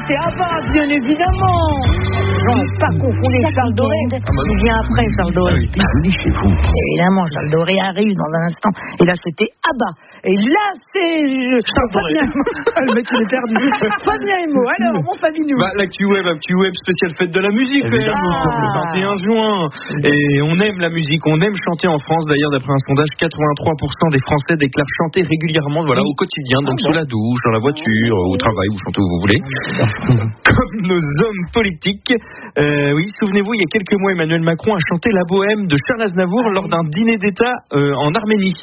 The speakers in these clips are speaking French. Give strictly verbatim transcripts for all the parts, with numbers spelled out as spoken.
c'était Abba, bien évidemment. Non, pas confondre Charles Doré. Ah, bah Il vient après Charles Doré. Ah oui, joli chez vous. Évidemment, Charles Doré arrive dans un instant. Et là, c'était Abba. Et là, c'est Charles Doré. Le mec, il est perdu. Fabien Emo. Alors, mon Fabinou. Bah, l'actu web, actu web spéciale fête de la musique. Évidemment. Nous sommes le vingt et un juin. Et on aime la musique, on aime chanter en France. D'ailleurs, d'après un sondage, quatre-vingt-trois pour cent des Français déclarent chanter régulièrement, voilà, oui. au quotidien, donc ah, sous bon. la douche, dans la voiture, au travail, ou chanter où vous voulez. Comme nos hommes politiques. Euh, oui, souvenez-vous, il y a quelques mois, Emmanuel Macron a chanté la bohème de Charles Aznavour ah, lors d'un dîner d'État euh, en Arménie.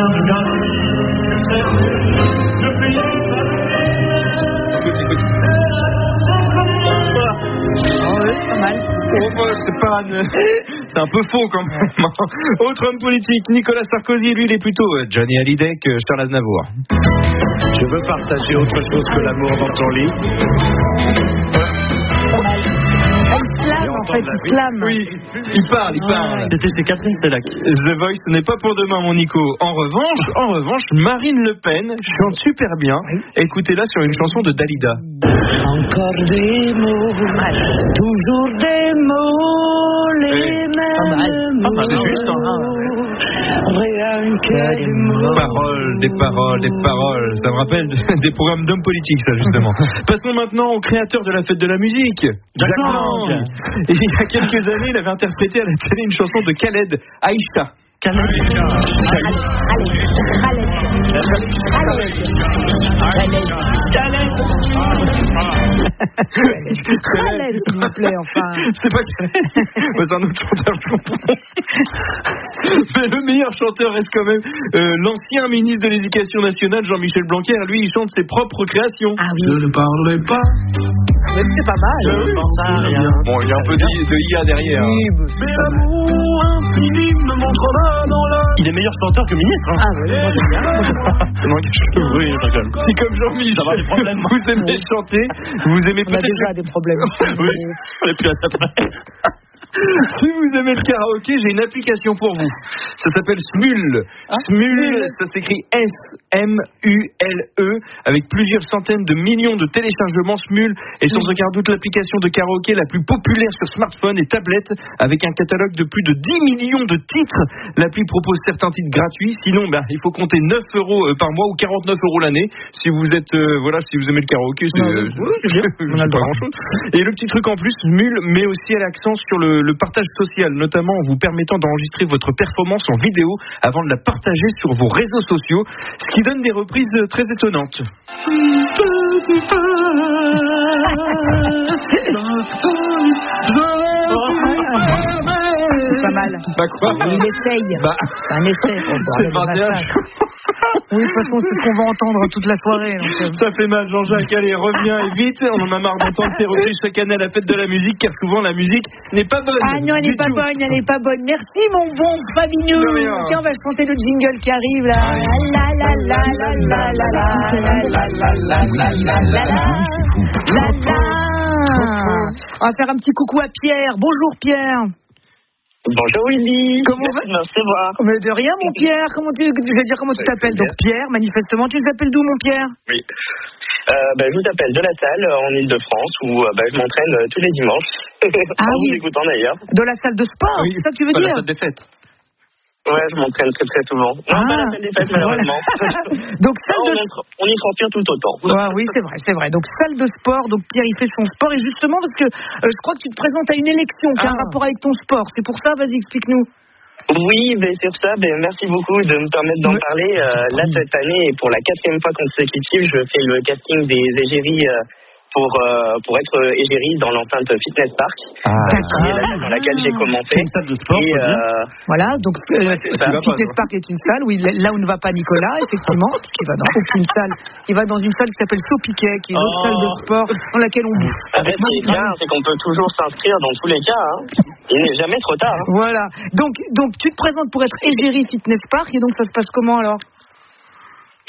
Pas mal. Oh, bah, c'est pas c'est un peu faux quand même. Autre homme politique, Nicolas Sarkozy, lui il est plutôt Johnny Hallyday que Charles Aznavour. Je veux partager autre chose que l'amour dans ton lit. Slam, en fait, il slame. Oui, il parle, il parle. Ouais. C'était chez Catherine Sellac. The Voice, ce n'est pas pour demain, mon Nico. En revanche, en revanche, Marine Le Pen chante super bien. Oui. Écoutez-la sur une chanson de Dalida. Encore des mots, toujours des mots, les oui. mêmes mots. Ah, c'est juste, hein. Rien que des mots. Paroles, des paroles, des paroles. Ça me rappelle des programmes d'hommes politiques, ça, justement. Passons maintenant au créateur de la fête de la musique, Jacques Lang. Et il y a quelques années, il avait interprété à la télé une chanson de Khaled, Aïcha. Khaled. Khaled. Khaled. Khaled, s'il vous plaît, enfin. C'est pas Khaled. C'est un autre chanteur, je comprends. Mais le meilleur chanteur reste quand même euh, l'ancien ministre de l'Éducation nationale, Jean-Michel Blanquer. Lui, il chante ses propres créations. Ah oui. Je ne parlerai pas. Mais c'est pas mal. Je ne pense à rien. Bon, il y a un peu de, de I A derrière. Oui, mais l'amour infini me montrera dans la... Il est meilleur chanteur que ministre. Hein. Ah oui, moi j'aime bien. Non, oui, si comme Jean-Michel, ça va, des problèmes. Vous aimez chanter, vous aimez on a peut-être... déjà des problèmes. Oui, on est plus à ça près. Si vous aimez le karaoké, j'ai une application pour vous. Ça s'appelle Smule. Ah, Smule, ça s'écrit S M U L E, avec plusieurs centaines de millions de téléchargements. Smule est sans aucun doute l'application de karaoké la plus populaire sur smartphone et tablette, avec un catalogue de plus de dix millions de titres. L'appli propose certains titres gratuits, sinon ben, il faut compter neuf euros par mois ou quarante-neuf euros l'année. Si vous êtes, euh, voilà, si vous aimez le karaoké, c'est, euh, oui, c'est bien. On a pas grand-chose. Et le petit truc en plus, Smule met aussi à l'accent sur le le partage social, notamment en vous permettant d'enregistrer votre performance en vidéo avant de la partager sur vos réseaux sociaux, ce qui donne des reprises très étonnantes. C'est pas mal. Bah quoi ? Il essaye. Bah, c'est un essai. C'est pas bien. Oui, de toute façon, c'est ce qu'on va entendre toute la soirée. Donc... Ça fait mal, Jean-Jacques. Allez, reviens et vite. On en a marre d'entendre tes reprises chaque année à la fête de la musique, car souvent la musique n'est pas bonne. Ah non, elle n'est pas tout. bonne, elle n'est pas bonne. Merci, mon bon Fabinou. Tiens, on va chanter le jingle qui arrive là. La la la la la la la la la la la la la la. On va faire un petit coucou à Pierre. Bonjour Pierre. Bonjour Willy. Comment va? Non, c'est moi. Mais de rien, mon Pierre. Comment tu, je vais dire comment tu t'appelles. Donc Pierre, manifestement, tu t'appelles d'où, mon Pierre? Oui. Euh, ben, je vous appelle de la salle en Ile-de-France où euh, ben, je m'entraîne euh, tous les dimanches. Ah en oui. vous écoutant d'ailleurs. De la salle de sport. Oui, c'est ça que tu veux pas dire? La salle des fêtes. Ouais, je m'entraîne très très souvent. Non, Ah. pas la salle des fêtes malheureusement. Donc salle non, de on, entre, on y transpire tout autant. Ouais, oui, c'est vrai, c'est vrai. Donc salle de sport, donc Pierre il fait son sport et justement parce que euh, je crois que tu te présentes à une élection qui a un Ah. rapport avec ton sport. C'est pour ça, vas-y, explique-nous. Oui, ben, sur ça, ben, merci beaucoup de me permettre d'en Oui. parler. Euh, là, cette année, et pour la quatrième fois consécutive, je fais le casting des égéries euh, pour, euh, pour être égérie dans l'enceinte Fitness Park, Ah. euh, dans laquelle j'ai commencé. C'est une salle de sport, Et, faut dire. euh, Voilà, donc euh, ça. Fitness Park est une salle où il, là où ne va pas Nicolas, effectivement, parce qu'il va dans aucune salle. Il va dans une salle qui s'appelle Sopiquet, qui est une autre Oh. salle de sport dans laquelle on bouffe. Ah ben, ce qui est bien, c'est qu'on peut toujours s'inscrire dans tous les cas. Hein. Il n'est jamais trop tard. Hein. Voilà. Donc, donc tu te présentes pour être égérie Fitness Park et donc ça se passe comment alors? Et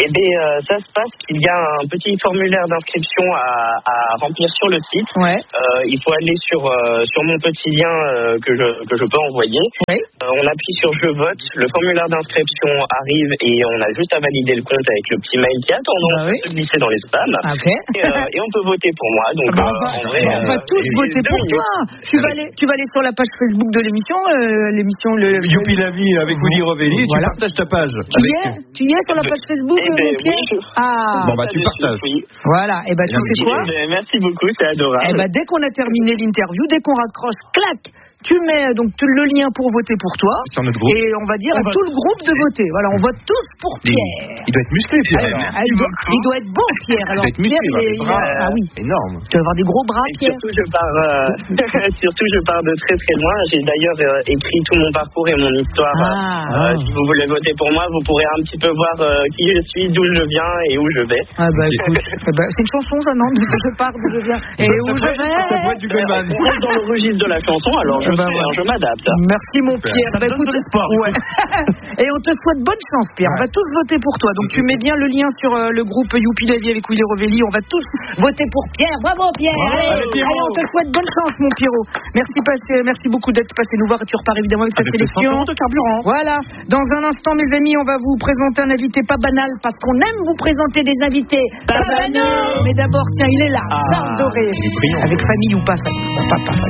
Eh bien, euh, ça se passe qu'il y a un petit formulaire d'inscription à, à remplir sur le site. Ouais. Euh, il faut aller sur euh, sur mon petit lien euh, que je que je peux envoyer. Oui. Euh, on appuie sur je vote, le formulaire d'inscription arrive et on a juste à valider le compte avec le petit mail qui a tendance Bah oui. à se glisser dans les spams. Ok. Et, euh, et on peut voter pour moi. Donc Ah bah, euh, on va, en vrai, on va euh, tous j'ai voter deux pour minutes. toi. Tu vas aller, tu vas aller sur la page Facebook de l'émission, euh, l'émission le. Youpi la vie avec Willy Rovelli, Voilà. tu partages ta page. Tu y es, tu y es sur la page Facebook, Eh euh, ben, mon Pierre. oui, je- Ah. Bon, bah, tu partages. Oui. Voilà. Et ben, tu sais quoi? Eh ben, merci beaucoup, c'est adorable. Eh ben, dès qu'on a terminé l'interview, dès qu'on raccroche, clac, tu mets donc tu- le lien pour voter pour toi. Sur notre groupe. Et on va dire à tout le groupe de voter. Voilà, on vote tous pour Il, Pierre. il doit être musclé, Pierre. Ah, alors. il, doit, il doit être beau, Pierre. Il Alors, doit être Pierre, musclé, il est, il il a des est- bras ah oui, énorme. tu vas avoir des gros bras, Et Pierre. surtout, je pars, euh, surtout, je pars de très très loin. J'ai d'ailleurs euh, écrit tout mon parcours et mon histoire. Ah. Euh, si vous voulez voter pour moi, vous pourrez un petit peu voir euh, qui je suis, d'où je viens et où je vais. Ah bah écoute, eh ben, c'est une chanson ça, non? D'où je pars, d'où je viens et où je vais. Ça doit être du Goldman. On reste dans le registre de la chanson, alors je, Eh ben, fais, voilà. hein, je m'adapte. Merci mon Pierre. Ça me Bah, donne écoute, de l'espoir, ouais. Et on te souhaite bonne chance, Pierre. On va tous voter pour toi. Donc tu mets bien le lien sur euh, le groupe Youpi la vie avec Willy Rovelli. On va tous voter pour Pierre. Bravo Pierre. Bravo, allez, allez, Pierrot. allez, on te souhaite bonne chance, mon Pierrot. Merci, passé, merci beaucoup d'être passé nous voir et tu repars évidemment avec ta Avec les cent sélection. euros de carburant. Voilà. Dans un instant, mes amis, on va vous présenter un invité pas banal parce qu'on aime vous présenter des invités pas banals. Mais d'abord, tiens, il est là, Ah, Charles Doré. il est brillant. Avec famille ou pas famille. Pas, pas famille.